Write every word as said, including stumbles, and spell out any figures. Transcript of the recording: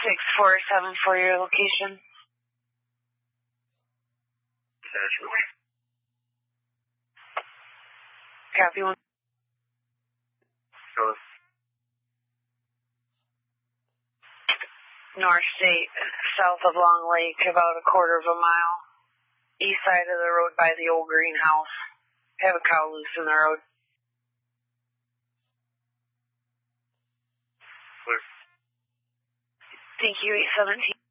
six four seven for your location. Copy one. North State, south of Long Lake, about a quarter of a mile. East side of the road by the old greenhouse. Have a cow loose in the road. Thank you, eight seventeen.